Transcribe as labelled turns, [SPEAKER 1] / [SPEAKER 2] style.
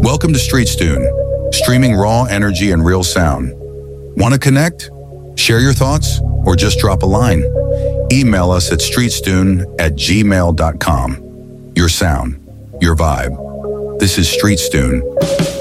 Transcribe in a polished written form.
[SPEAKER 1] Welcome to StreetStune, streaming raw energy and real sound. Want to connect? Share your thoughts? Or just drop a line? Email us at streetstune@gmail.com. Your sound, your vibe. This is StreetStune.